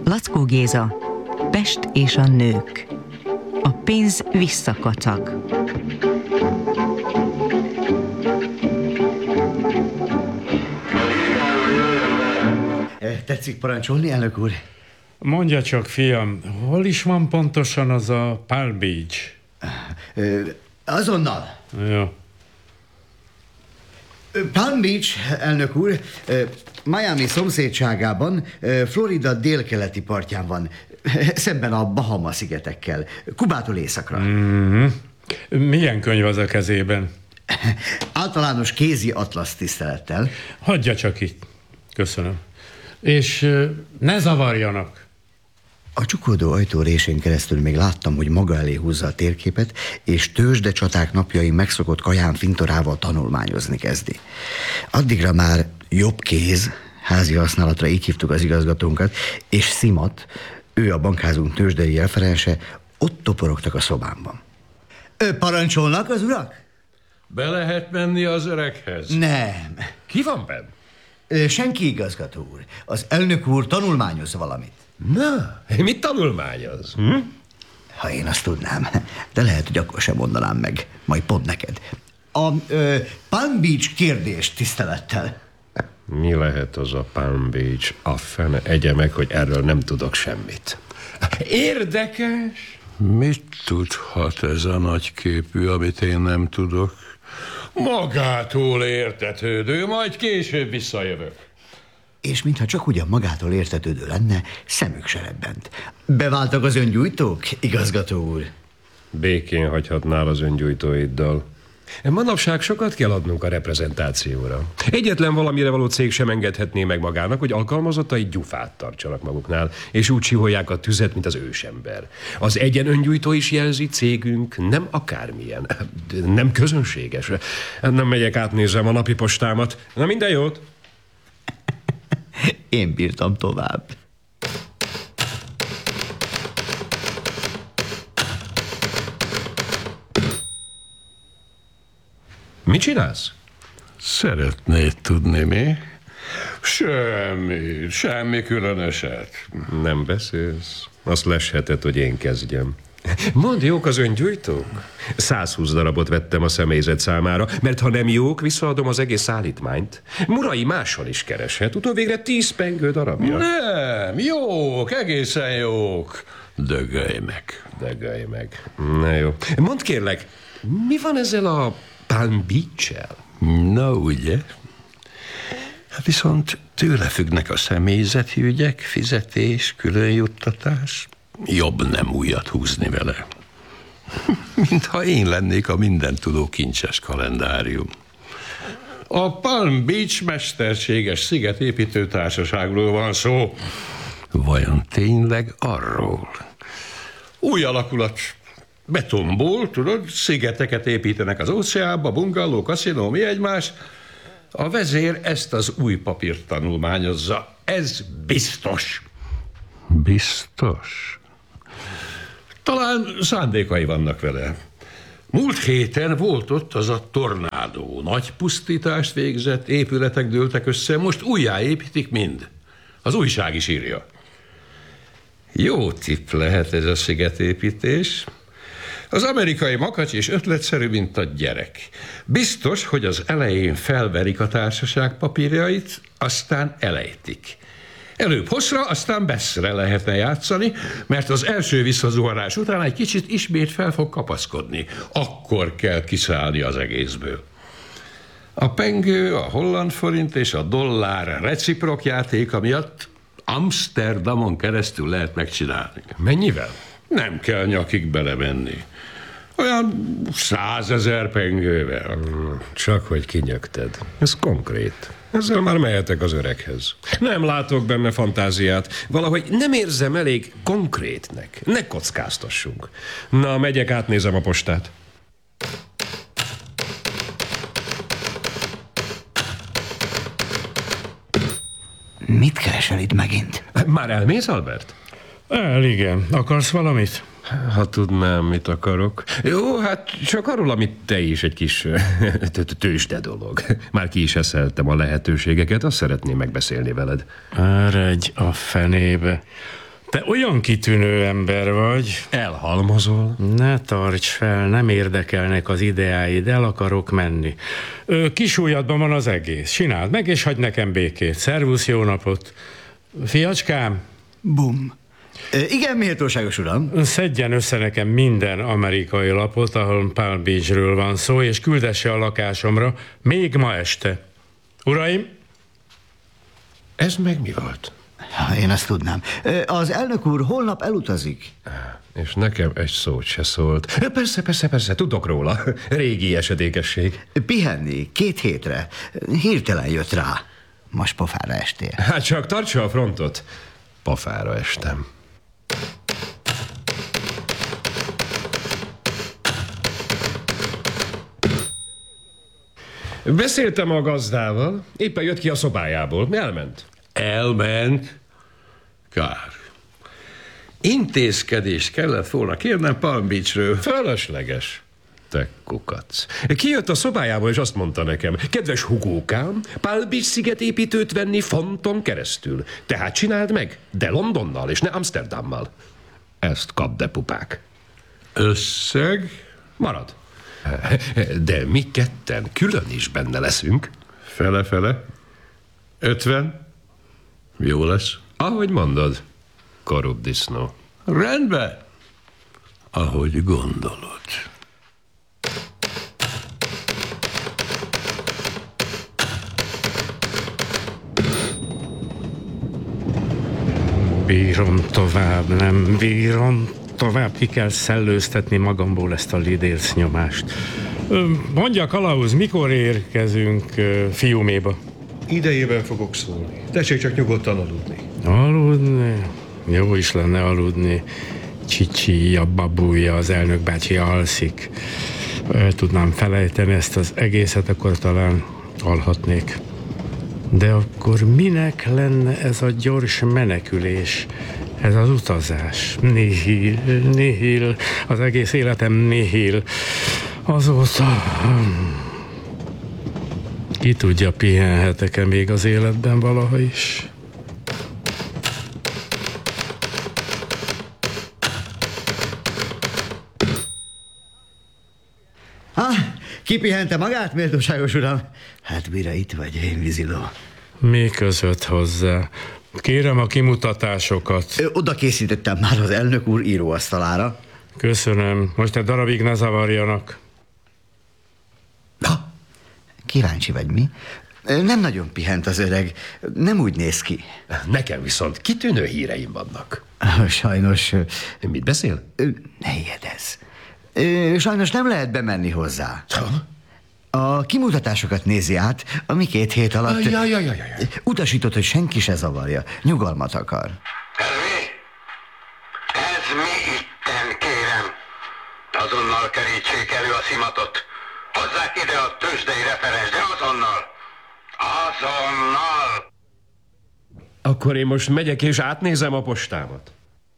Lackó Géza, Pest és a nők. A pénz visszakacag. Tetszik parancsolni, elnök úr? Mondja csak, fiam, hol is van pontosan az a Palm Beach? Azonnal. Jó. Palm Beach, elnök úr, Miami szomszédságában, Florida délkeleti partján van, szemben a Bahama-szigetekkel, Kubától északra. Milyen könyv az a kezében? Általános kézi atlasz, tisztelettel. Hagyja csak itt. Köszönöm. És ne zavarjanak. A csukódó ajtó résén keresztül még láttam, hogy maga elé húzza a térképet, és tőzsdecsaták napjai megszokott kaján fintorával tanulmányozni kezdi. Addigra már jobb kéz, házi használatra így hívtuk az igazgatónkat, és Szimat, ő a bankházunk tőzsdei referense, ott toporogtak a szobámban. Parancsolnak az urak? Be lehet menni az öreghez? Nem. Ki van benn? Senki, igazgató úr. Az elnök úr tanulmányoz valamit. Na, mit tanulmányoz? Ha én azt tudnám, de lehet, hogy akkor sem mondanám meg. Majd pont neked. A Palm Beach kérdés, tisztelettel. Mi lehet az a Palm Beach? A fene egye meg, hogy erről nem tudok semmit. Érdekes. Mit tudhat ez a nagyképű, amit én nem tudok? Magától értetődő, majd később visszajövök. És mintha csak ugyan magától értetődő lenne, szemük se rebbent. Beváltak az öngyújtók, igazgató úr? Békén hagyhatnál az öngyújtóiddal. Manapság sokat kell adnunk a reprezentációra. Egyetlen valamire való cég sem engedhetné meg magának, hogy alkalmazottai gyufát tartsanak maguknál, és úgy csiholják a tüzet, mint az ősember. Az egyen öngyújtó is jelzi, cégünk nem akármilyen, nem közönséges. Nem megyek, átnézem a napi postámat. Na, minden jót! Én bírtam tovább. Mit csinálsz? Szeretnéd tudni, mi? Semmi különöset. Nem beszélsz? Azt lesheted, hogy én kezdjem. Mondd, jók az öngyújtók? 120 darabot vettem a személyzet számára, mert ha nem jók, visszaadom az egész szállítmányt. Murai máshol is kereshet, utóvégre 10 pengő darabja. Nem, jók, egészen jók. Dögölj meg. Na jó. Mondd kérlek, mi van ezzel a Palm Beach-el? Na ugye? Viszont tőle függnek a személyzeti ügyek, fizetés, különjuttatás. Jobb nem újat húzni vele. Mintha én lennék a mindentudó kincses kalendárium. A Palm Beach mesterséges szigetépítő társaságról van szó. Vajon tényleg arról? Új alakulat. Betonból, tudod, szigeteket építenek az óceánba, bungalló, kaszinó, mi egymás. A vezér ezt az új papírt tanulmányozza. Ez biztos. Biztos? Talán szándékai vannak vele. Múlt héten volt ott az a tornádó. Nagy pusztítást végzett, épületek dőltek össze, most újjáépítik mind. Az újság is írja. Jó tipp lehet ez a szigetépítés. Az amerikai makacs és ötletszerű, mint a gyerek. Biztos, hogy az elején felverik a társaság papírjait, aztán elejtik. Előbb hosszra, aztán besszre lehetne játszani, mert az első visszazuhanás után egy kicsit ismét fel fog kapaszkodni. Akkor kell kiszállni az egészből. A pengő, a holland forint és a dollár reciprok játéka miatt Amsterdamon keresztül lehet megcsinálni. Mennyivel? Nem kell nyakig belemenni. Olyan 100 000 pengővel. Csak hogy kinyögted. Ez konkrét. Ezzel már mehetek az öreghez. Nem látok benne fantáziát. Valahogy nem érzem elég konkrétnek. Ne kockáztassunk. Na, megyek, átnézem a postát. Mit keresel itt megint? Már elmész, Albert? Igen. Akarsz valamit? Ha tudnám, mit akarok. Jó, hát csak arról, amit te is, egy kis tőzsde dolog. Már ki is eszeltem a lehetőségeket, azt szeretném megbeszélni veled. Eredj a fenébe. Te olyan kitűnő ember vagy. Elhalmozol? Ne tarts fel, nem érdekelnek az ideáid, el akarok menni. Kisújadban van az egész. Csináld meg, és hagyd nekem békét. Szervusz, jó napot. Fiacskám? Bum. Igen, méltóságos uram. Szedjen össze nekem minden amerikai lapot, ahol Palm Beachről van szó, és küldesse a lakásomra még ma este. Uraim? Ez meg mi volt? Én ezt tudnám. Az elnök úr holnap elutazik. És nekem egy szót se szólt. Persze, tudok róla. Régi esedékesség. Pihenni 2 hétre. Hirtelen jött rá. Most pofára estél. Hát csak tartsa a frontot. Pofára estem. Beszéltem a gazdával, éppen jött ki a szobájából. Elment. Kár. Intézkedést kellett volna kérnem Palm Beachről. Fölösleges. Te kukac. Kijött a szobájából, és azt mondta nekem: kedves hugókám, Palm Beach szigetépítőt venni fonton keresztül. Tehát csináld meg, de Londonnal, és ne Amsterdammal. Ezt kap, de pupák. Összeg? Marad. De mi ketten külön is benne leszünk. Fele-fele. 50. Jó lesz. Ahogy mondod, korrupt disznó. Rendben. Ahogy gondolod. Bírom tovább, nem bírom tovább. Ki kell szellőztetni magamból ezt a lidérc nyomást. Mondja, Kalauz, mikor érkezünk Fiuméba? Idejében fogok szólni. Tessék csak nyugodtan aludni. Aludni? Jó is lenne aludni. Csicsi, a babúja, az elnök bácsi alszik. El tudnám felejteni ezt az egészet, akkor talán alhatnék. De akkor minek lenne ez a gyors menekülés, ez az utazás? Nihil, az egész életem nihil. Azóta... Ki tudja, pihenhetek-e még az életben valaha is? Kipihente magát, méltóságos uram? Hát mire itt vagy, én víziló? Mi között hozzá? Kérem a kimutatásokat. Oda készítettem már az elnök úr íróasztalára. Köszönöm. Most egy darabig ne zavarjanak. Na, kíváncsi vagy mi? Nem nagyon pihent az öreg. Nem úgy néz ki. Nekem viszont kitűnő híreim vannak. Sajnos... Mit beszél? Ne ijedezz. Sajnos nem lehet bemenni hozzá. A kimutatásokat nézi át, ami 2 hét alatt... Utasított, hogy senki se zavarja. Nyugalmat akar. Ez mi? Ez mi itten, kérem? Azonnal kerítsék elő a szimatot. Hozzák ide a tőzsdei referens, de azonnal! Azonnal! Akkor én most megyek és átnézem a postámat.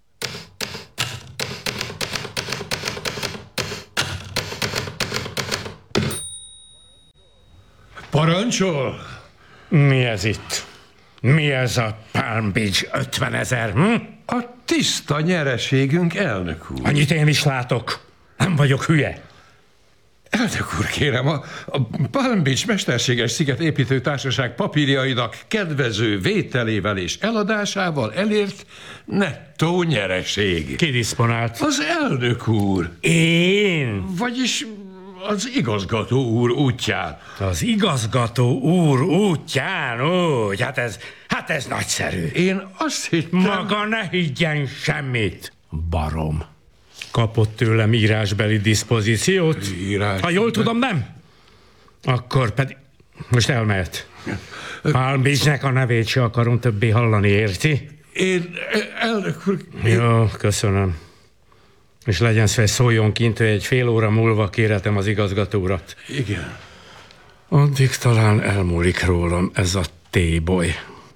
Parancsol? Mi ez itt? Mi ez a Palm Beach 50 000? A tiszta nyereségünk, elnök úr. Annyit én is látok. Nem vagyok hülye. Elnök úr, kérem, a Palm Beach Mesterséges Szigetépítő Társaság papírjainak kedvező vételével és eladásával elért nettó nyereség. Ki diszponált? Az elnök úr. Én? Vagyis az igazgató úr útján. Az igazgató úr útján? Úgy, hát ez nagyszerű. Én azt hittem... Maga ne higgyen semmit, barom. Kapott tőlem írásbeli diszpozíciót? Ha jól tudom, nem? Akkor pedig... Most elmehet. Palm Beachnek a nevét se akarom többé hallani, érti? Én, elnök úr... Jó, köszönöm. És legyen szíves, szóljon kint, hogy egy fél óra múlva kérhetem az igazgatórat. Igen. Addig talán elmúlik rólam ez a téboly.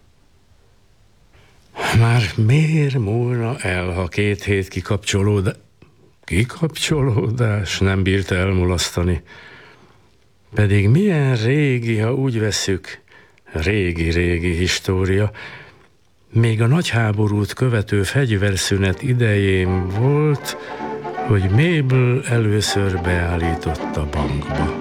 Már miért múlna el, ha 2 hét kikapcsolódás nem bírta elmulasztani. Pedig milyen régi, ha úgy vesszük, régi história. még a nagy háborút követő fegyverszünet idején volt, hogy Mabel először beállított a bankba.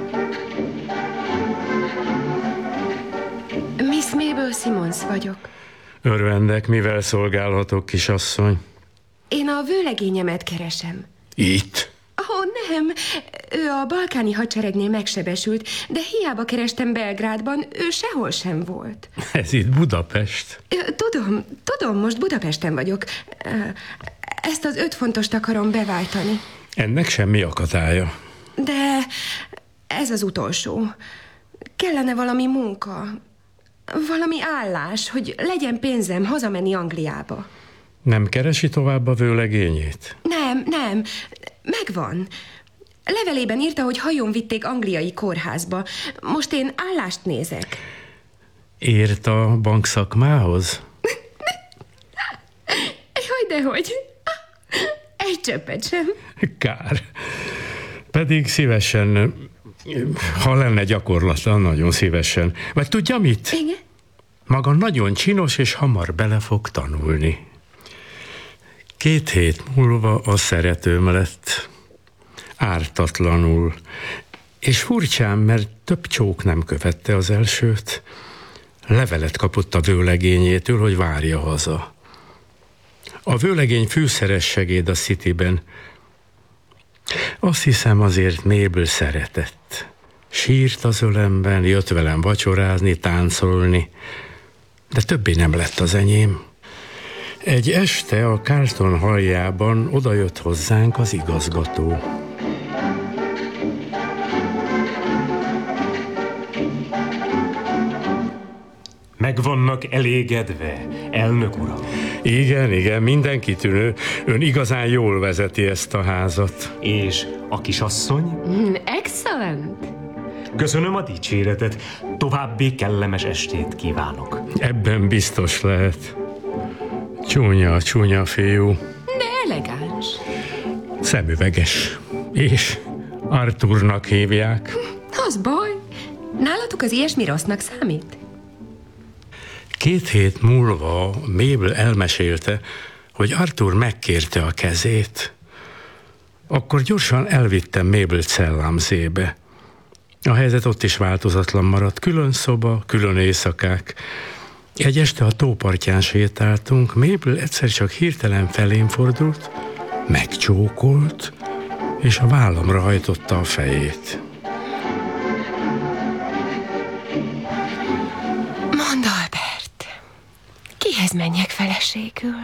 Miss Mabel Simmons vagyok. Örvendek, mivel szolgálhatok, kisasszony? Én a vőlegényemet keresem. Itt? Nem, ő a balkáni hadseregnél megsebesült, de hiába kerestem Belgrádban, ő sehol sem volt. Ez itt Budapest. Tudom, most Budapesten vagyok. Ezt az 5 fontost akarom beváltani. Ennek semmi akadálya. De ez az utolsó. Kellene valami munka, valami állás, hogy legyen pénzem hazamenni Angliába. Nem keresi tovább a vőlegényét? Nem, megvan. Levelében írta, hogy hajón vitték angliai kórházba. Most én állást nézek. Ért a bankszakmához? Jaj, dehogy. Egy csöppet sem. Kár. Pedig szívesen, ha lenne gyakorlatlan, nagyon szívesen. Vagy tudja mit? Igen? Maga nagyon csinos, és hamar bele fog tanulni. 2 hét múlva a szeretőm lett. Ártatlanul. És furcsán, mert több csók nem követte az elsőt. Levelet kapott a vőlegényétől, hogy várja haza. A vőlegény fűszeres segéd a Cityben. Azt hiszem, azért Mabel szeretett. Sírt az ölemben, jött velem vacsorázni, táncolni, de többé nem lett az enyém. Egy este a Carlton halljában odajött hozzánk az igazgató. Meg vannak elégedve, elnök uram? Igen, minden kitűnő. Ön igazán jól vezeti ezt a házat. És a kisasszony? Excellent! Köszönöm a dicséretet. További kellemes estét kívánok. Ebben biztos lehet. Csúnya fiú. De elegáns. Szemüveges. És Arthurnak hívják. Az baj. Nálatok az ilyesmi rossznak számít? 2 hét múlva Mabel elmesélte, hogy Arthur megkérte a kezét. Akkor gyorsan elvittem Mabel cellámzébe. A helyzet ott is változatlan maradt. Külön szoba, külön éjszakák. Egy este a tópartján sétáltunk, Mabel egyszer csak hirtelen felém fordult, megcsókolt, és a vállamra hajtotta a fejét. Mondd, Albert, kihez menjek feleségül?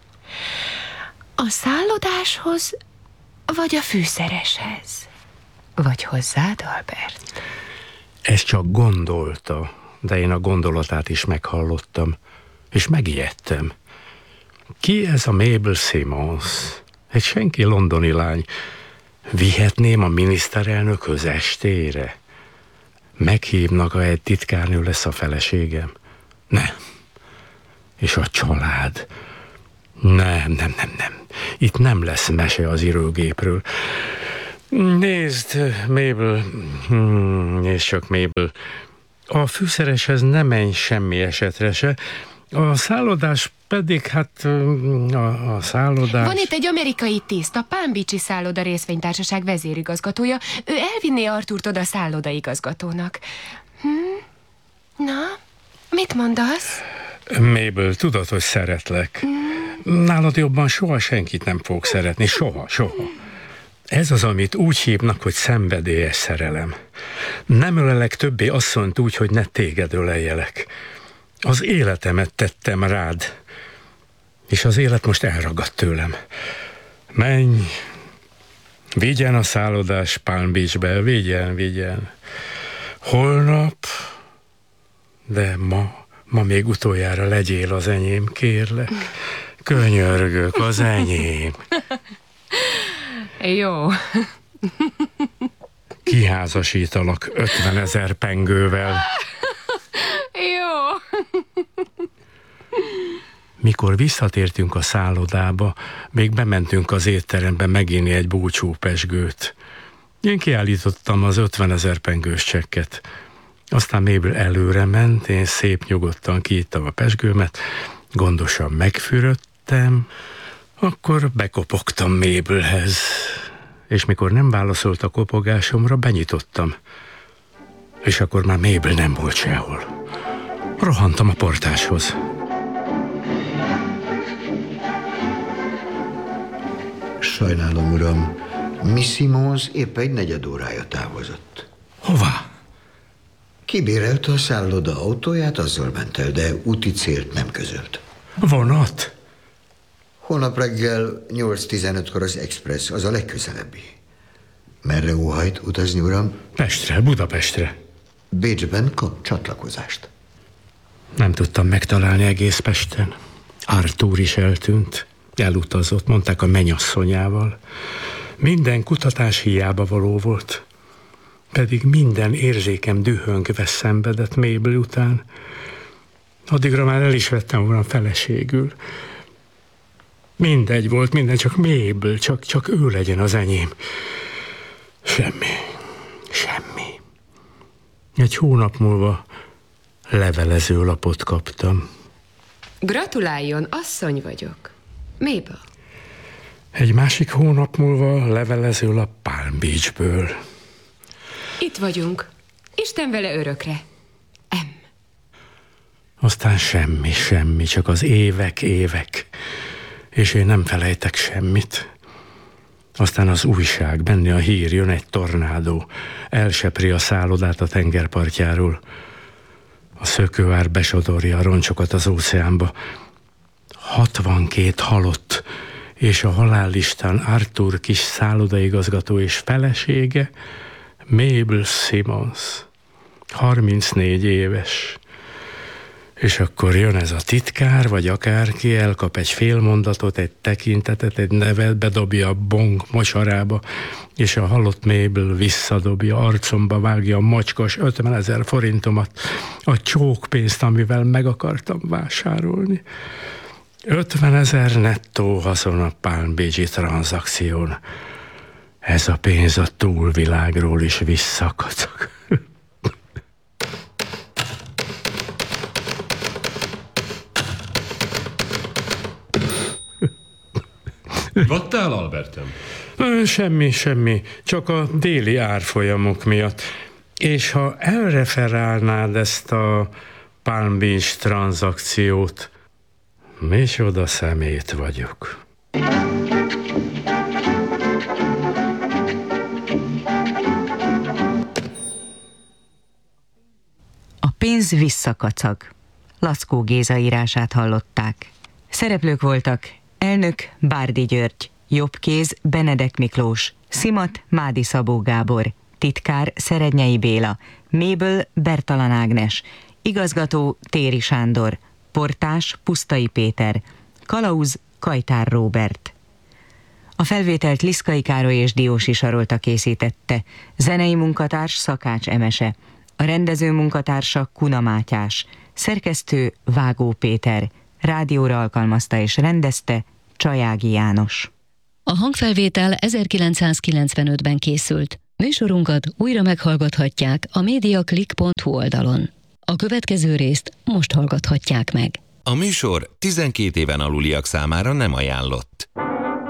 A szállodáshoz, vagy a fűszereshez? Vagy hozzád, Albert? Ezt csak gondolta, de én a gondolatát is meghallottam, és megijedtem. Ki ez a Mabel Simmons? Egy senki londoni lány. Vihetném a miniszterelnökhöz estére? Meghívnak, ha egy titkárnő lesz a feleségem? Nem. És a család? Nem. Itt nem lesz mese az írógépről. Nézd, Mabel, nézd csak, Mabel, a fűszereshez nem menj semmi esetre se, a szállodás pedig, hát a szállodás... Van itt egy amerikai tiszt, a Palm Beach-i szálloda részvénytársaság vezérigazgatója. Ő elvinné Arthurt oda szállodaigazgatónak. Na, mit mondasz? Mabel, tudod, hogy szeretlek. Nálad jobban soha senkit nem fogok szeretni, soha. Ez az, amit úgy hívnak, hogy szenvedélyes szerelem. Nem ölelek többé asszonyt úgy, hogy ne téged öleljelek. Az életemet tettem rád, és az élet most elragadt tőlem. Menj, vigyen a szállodás Palm Beachbe, vigyen. Holnap, de ma még utoljára legyél az enyém, kérlek. Könyörgök, az enyém. Jó. Kiházasítalak 50 000 pengővel. Jó. Mikor visszatértünk a szállodába, még bementünk az étterembe meginni egy búcsú pezsgőt. Én kiállítottam az 50 000 pengős csekket. Aztán Mabel előre ment, én szép nyugodtan kiittam a pezsgőmet, Gondosan megfürödtem, akkor bekopogtam Mabelhez, és mikor nem válaszolt a kopogásomra, benyitottam. És akkor már Mabel nem volt sehol. Rohantam a portáshoz. Sajnálom, uram, Miss Simmons épp egy negyed órája távozott. Hová? Kibérelte a szálloda autóját, azzal ment el, de úti célt nem közölt. Vonat? Holnap reggel 8:15-kor az Express, az a legközelebbi. Merre óhajt utazni, uram? Pestre, Budapestre. Bécsben kap csatlakozást. Nem tudtam megtalálni egész Pesten. Arthur is eltűnt. Elutazott, mondták a mennyasszonyával. Minden kutatás hiába való volt. Pedig minden érzékem dühöngve szenvedett Mabel után. Addigra már el is vettem volna feleségül. Mindegy volt, minden, csak Mabel, csak ő legyen az enyém. Semmi. Egy hónap múlva levelezőlapot kaptam. Gratuláljon, asszony vagyok. Mabel. Egy másik hónap múlva levelezőlap Palm Beachből. Itt vagyunk. Isten vele örökre. M. Aztán semmi, csak az évek. És én nem felejtek semmit. Aztán az újság, benne a hír, jön egy tornádó, elsepri a szállodát a tengerpartjáról. A szökőár besodorja a roncsokat az óceánba. 62 halott, és a halállistán Arthur kis szállodaigazgató és felesége, Mabel Simmons, 34 éves. És akkor jön ez a titkár, vagy akárki, elkap egy fél mondatot, egy tekintetet, egy nevet, bedobja a bong mosarába, és a halott Mabel visszadobja, arcomba vágja a macskos 50 000 forintomat, a csókpénzt, amivel meg akartam vásárolni. 50 000 nettó haszon a Palm Beach-i tranzakción. Ez a pénz a túlvilágról is visszakacag. Vattál, Albertem? Semmi, csak a déli árfolyamok miatt. És ha elreferálnád ezt a Palm Beach tranzakciót, micsoda szemét vagyok. A pénz visszakacag. Lackó Géza írását hallották. Szereplők voltak: elnök Bárdi György, jobbkéz Benedek Miklós, szimat Mádi Szabó Gábor, titkár Szerednyei Béla, Mabel Bertalan Ágnes, igazgató Téri Sándor, portás Pusztai Péter, kalauz Kajtár Róbert. A felvételt Liszkai Károly és Diósi Sarolta készítette, zenei munkatárs Szakács Emese, a rendező munkatársa Kuna Mátyás, szerkesztő Vágó Péter, rádióra alkalmazta és rendezte Csajági János. A hangfelvétel 1995-ben készült. Műsorunkat újra meghallgathatják a mediaclick.hu oldalon. A következő részt most hallgathatják meg. A műsor 12 éven aluliak számára nem ajánlott.